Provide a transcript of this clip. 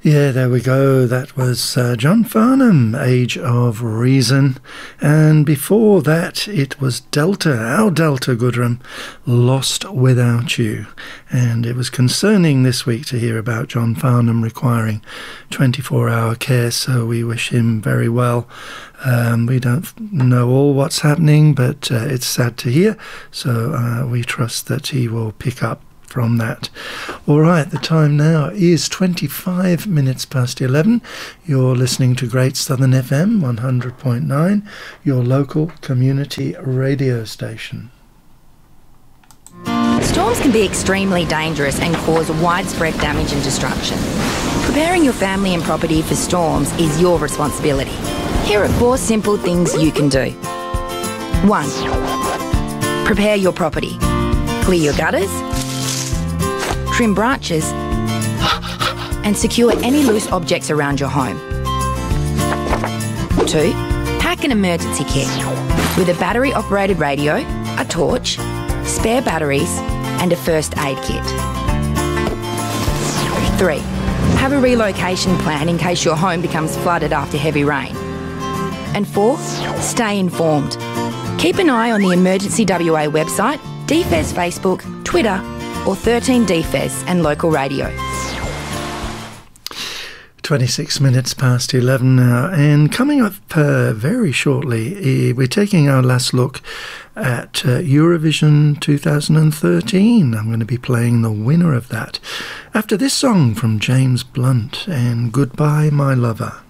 Yeah, there we go. That was John Farnham, Age of Reason. And before that, it was Delta, our Delta Goodrem, Lost Without You. And it was concerning this week to hear about John Farnham requiring 24-hour care, so we wish him very well. We don't know all what's happening, but it's sad to hear, so we trust that he will pick up from that. All right, the time now is 25 minutes past 11. You're listening to Great Southern FM 100.9, your local community radio station. Storms can be extremely dangerous and cause widespread damage and destruction. Preparing your family and property for storms is your responsibility. Here are 4 simple things you can do. 1. Prepare your property. Clear your gutters, trim branches, and secure any loose objects around your home. 2. Pack an emergency kit with a battery-operated radio, a torch, spare batteries, and a first aid kit. 3. Have a relocation plan in case your home becomes flooded after heavy rain. And 4. Stay informed. Keep an eye on the Emergency WA website, DFES Facebook, Twitter, or 13 DFES and local radio. 26 minutes past 11 now, and coming up very shortly, we're taking our last look at Eurovision 2013. I'm going to be playing the winner of that after this song from James Blunt and Goodbye My Lover.